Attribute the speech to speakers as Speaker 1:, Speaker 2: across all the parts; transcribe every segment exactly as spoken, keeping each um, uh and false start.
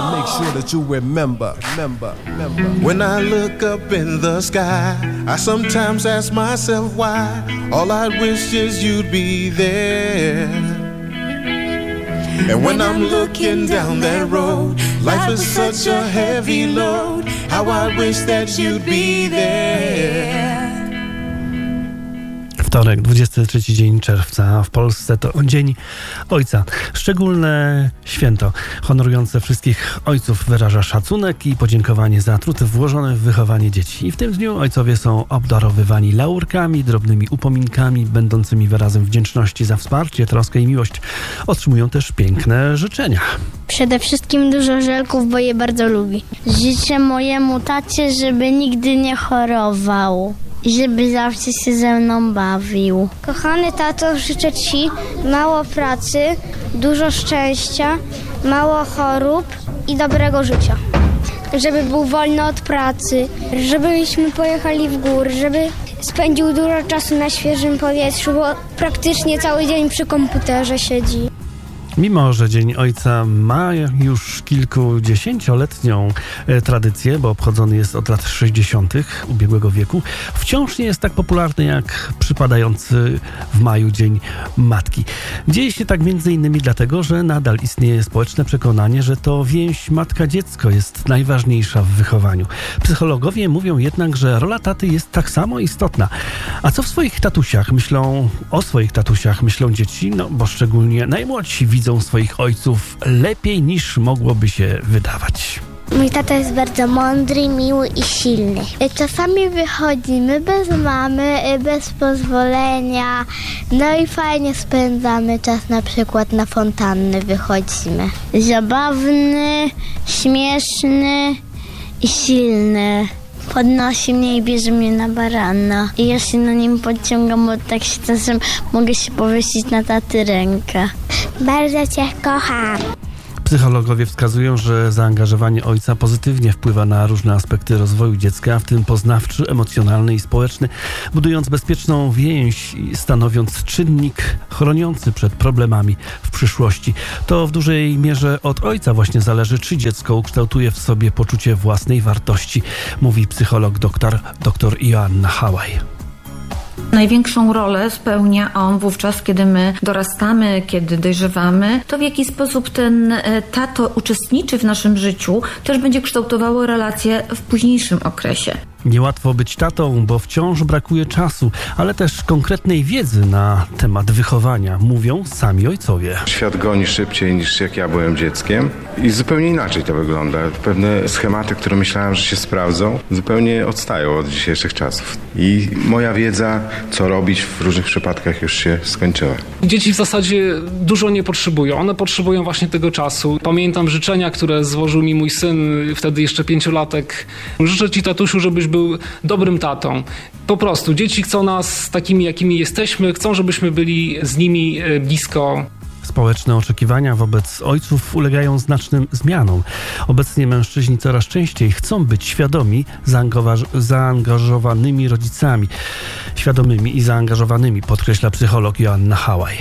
Speaker 1: to make sure that you remember, remember, remember.
Speaker 2: When I look up in the sky, I sometimes ask myself why. All I wish is you'd be there. And when I'm looking down that road, life is such a heavy load. How I wish that you'd be there.
Speaker 3: Wtorek, dwudziesty trzeci dzień czerwca w Polsce to Dzień Ojca. Szczególne święto honorujące wszystkich ojców wyraża szacunek i podziękowanie za trudy włożone w wychowanie dzieci. I w tym dniu ojcowie są obdarowywani laurkami, drobnymi upominkami, będącymi wyrazem wdzięczności za wsparcie, troskę i miłość. Otrzymują też piękne życzenia.
Speaker 4: Przede wszystkim dużo żelków, bo je bardzo lubi. Życzę mojemu tacie, żeby nigdy nie chorował. I żeby zawsze się ze mną bawił. Kochany tato, życzę Ci mało pracy, dużo szczęścia, mało chorób i dobrego życia. Żeby był wolny od pracy, żebyśmy pojechali w góry, żeby spędził dużo czasu na świeżym powietrzu, bo praktycznie cały dzień przy komputerze siedzi.
Speaker 3: Mimo że Dzień Ojca ma już kilkudziesięcioletnią e, tradycję, bo obchodzony jest od lat sześćdziesiątych ubiegłego wieku, wciąż nie jest tak popularny jak przypadający w maju Dzień Matki. Dzieje się tak między innymi dlatego, że nadal istnieje społeczne przekonanie, że to więź matka-dziecko jest najważniejsza w wychowaniu. Psychologowie mówią jednak, że rola taty jest tak samo istotna. A co w swoich tatusiach myślą, o swoich tatusiach myślą dzieci? No, bo szczególnie najmłodsi widzą swoich ojców lepiej niż mogłoby się wydawać.
Speaker 4: Mój tata jest bardzo mądry, miły i silny. Czasami wychodzimy bez mamy, bez pozwolenia. No i fajnie spędzamy czas, na przykład na fontanny wychodzimy. Zabawny, śmieszny i silny. Podnosi mnie i bierze mnie na barana. I ja się na nim podciągam, bo tak się czasem mogę się powiesić na taty rękę. Bardzo Cię kocham.
Speaker 3: Psychologowie wskazują, że zaangażowanie ojca pozytywnie wpływa na różne aspekty rozwoju dziecka, w tym poznawczy, emocjonalny i społeczny, budując bezpieczną więź i stanowiąc czynnik chroniący przed problemami w przyszłości. To w dużej mierze od ojca właśnie zależy, czy dziecko ukształtuje w sobie poczucie własnej wartości, mówi psycholog dr, dr Joanna Hałaj.
Speaker 5: Największą rolę spełnia on wówczas, kiedy my dorastamy, kiedy dojrzewamy. To, w jaki sposób ten tato uczestniczy w naszym życiu, też będzie kształtowało relacje w późniejszym okresie.
Speaker 3: Niełatwo być tatą, bo wciąż brakuje czasu, ale też konkretnej wiedzy na temat wychowania, mówią sami ojcowie.
Speaker 6: Świat goni szybciej niż jak ja byłem dzieckiem i zupełnie inaczej to wygląda. Pewne schematy, które myślałem, że się sprawdzą, zupełnie odstają od dzisiejszych czasów. I moja wiedza, co robić w różnych przypadkach, już się skończyła.
Speaker 7: Dzieci w zasadzie dużo nie potrzebują. One potrzebują właśnie tego czasu. Pamiętam życzenia, które złożył mi mój syn, wtedy jeszcze pięciolatek. Życzę Ci, tatusiu, żebyś był dobrym tatą. Po prostu dzieci chcą nas takimi, jakimi jesteśmy, chcą, żebyśmy byli z nimi blisko.
Speaker 3: Społeczne oczekiwania wobec ojców ulegają znacznym zmianom. Obecnie mężczyźni coraz częściej chcą być świadomi, zaangaż- zaangażowanymi rodzicami. Świadomymi i zaangażowanymi, podkreśla psycholog Joanna Hałaj.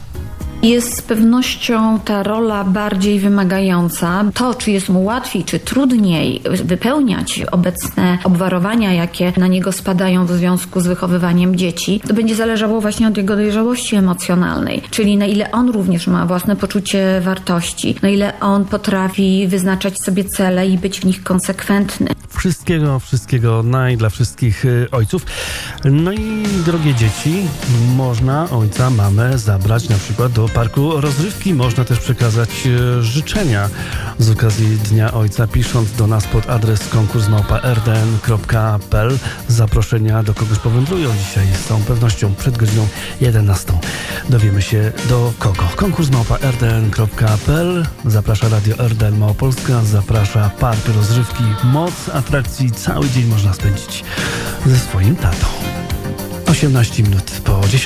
Speaker 5: Jest z pewnością ta rola bardziej wymagająca. To, czy jest mu łatwiej, czy trudniej wypełniać obecne obwarowania, jakie na niego spadają w związku z wychowywaniem dzieci, to będzie zależało właśnie od jego dojrzałości emocjonalnej. Czyli na ile on również ma własne poczucie wartości, na ile on potrafi wyznaczać sobie cele i być w nich konsekwentny.
Speaker 3: Wszystkiego, wszystkiego naj dla wszystkich y, ojców. No i drogie dzieci, można ojca, mamę zabrać na przykład do parku rozrywki. Można też przekazać y, życzenia z okazji Dnia Ojca, pisząc do nas pod adres konkurs małpa r d n kropka p l. Zaproszenia do kogoś powędrują dzisiaj z całą pewnością przed godziną jedenastą. Dowiemy się do kogo. Konkurs małpa r d n kropka p l. Zaprasza Radio R D L Małopolska, zaprasza park rozrywki, moc atrakcji. Cały dzień można spędzić ze swoim tatą. osiemnaście minut po dziesiątej.